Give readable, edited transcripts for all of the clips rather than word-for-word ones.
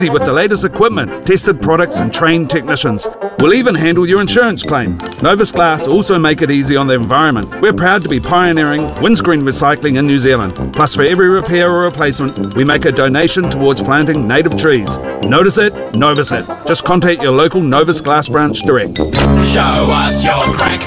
with the latest equipment, tested products and trained technicians. We'll even handle your insurance claim. Novus Glass also make it easy on the environment. We're proud to be pioneering windscreen recycling in New Zealand. Plus, for every repair or replacement, we make a donation towards planting native trees. Notice it, Novus it. Just contact your local Novus Glass branch direct. Show us your crack.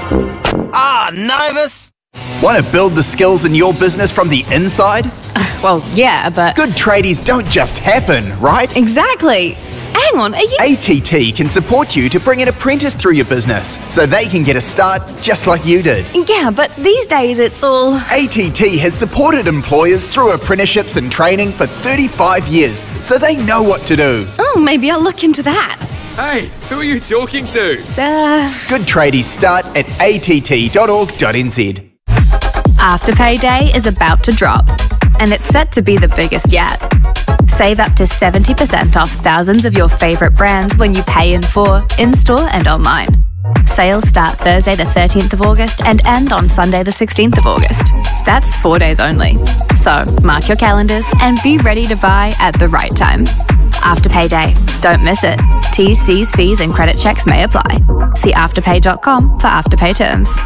Novus! Want to build the skills in your business from the inside? Well, yeah, but... Good tradies don't just happen, right? Exactly. Hang on, are you... ATT can support you to bring an apprentice through your business so they can get a start just like you did. Yeah, but these days it's all... ATT has supported employers through apprenticeships and training for 35 years, so they know what to do. Oh, maybe I'll look into that. Hey, who are you talking to? Good tradies start at att.org.nz. Afterpay Day is about to drop, and it's set to be the biggest yet. Save up to 70% off thousands of your favourite brands when you pay in full, in-store and online. Sales start Thursday the 13th of August and end on Sunday the 16th of August. That's 4 days only. So mark your calendars and be ready to buy at the right time. Afterpay Day. Don't miss it. T's, C's, fees and credit checks may apply. See afterpay.com for Afterpay terms.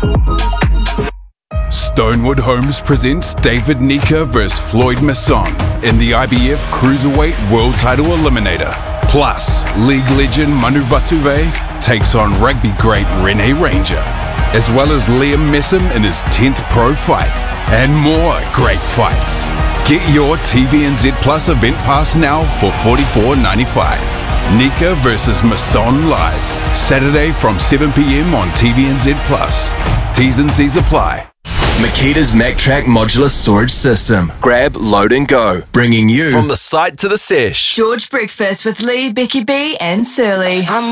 Stonewood Homes presents David Nika vs Floyd Masson in the IBF Cruiserweight World Title Eliminator. Plus, league legend Manu Vatuvei takes on rugby great Rene Ranger, as well as Liam Messam in his 10th pro fight, and more great fights. Get your TVNZ Plus event pass now for $44.95. Nika vs Masson live, Saturday from 7 p.m. on TVNZ Plus. T's and C's apply. Makita's MacTrack modular storage system. Grab, load and go. Bringing you From the site to the sesh. George Breakfast with Lee, Becky B and Surly.